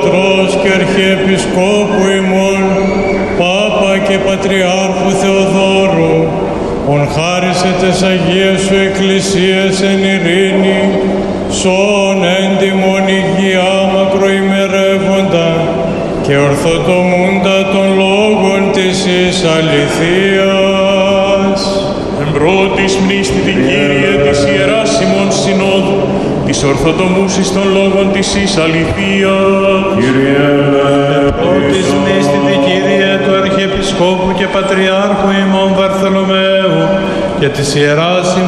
πατρός και αρχιεπισκόπου ημών, Πάπα και Πατριάρχου Θεοδόρου, ον χάρισε τες Αγίες σου Εκκλησίες εν ειρήνη, σών έντιμον υγεία μακροημερεύοντα και ορθοτομούντα των λόγων της εις αληθείας. Εμπρότης μνήστητη Κύριε της Ιεράς ημών Συνόδου, της ορθοτομούσης των λόγων της εις αληθείας. Κύριε, Εμπρότης μνήστητη Κύριε του Αρχιεπισκόπου και Πατριάρχου ημών Βαρθολομαίου και της Ιεράς